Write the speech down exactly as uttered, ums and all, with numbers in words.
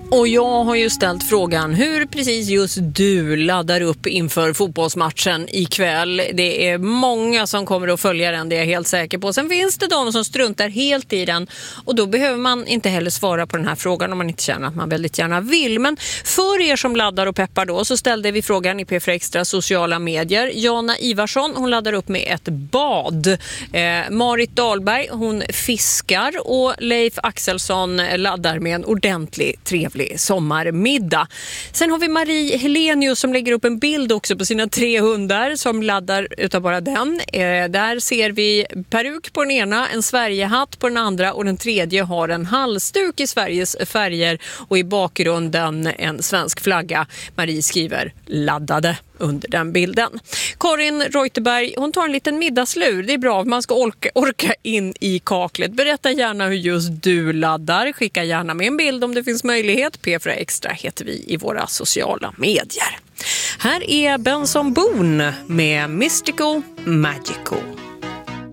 Och jag har ju ställt frågan hur precis just du laddar upp inför fotbollsmatchen ikväll. Det är många som kommer att följa den, det är jag helt säker på. Sen finns det de som struntar helt i den och då behöver man inte heller svara på den här frågan om man inte känner att man väldigt gärna vill. Men för er som laddar och peppar då så ställde vi frågan i P fyra Extra sociala medier. Jana Ivarsson, hon laddar upp med ett bad. Eh, Marit Dahlberg, hon fiskar och Leif Axelsson laddar med en ordentlig trevlig sommarmiddag. Sen har vi Marie Helenius som lägger upp en bild också på sina tre hundar som laddar utav bara den. Eh, där ser vi peruk på den ena, en Sverigehatt på den andra och den tredje har en halsduk i Sveriges färger och i bakgrunden en svensk flagga. Marie skriver laddade under den bilden. Karin Reuterberg, hon tar en liten middagslur. Det är bra, man ska orka, orka in i kaklet. Berätta gärna hur just du laddar. Skicka gärna med en bild om det finns möjlighet. P fyra Extra heter vi i våra sociala medier. Här är Benson Boone med Mystical Magical.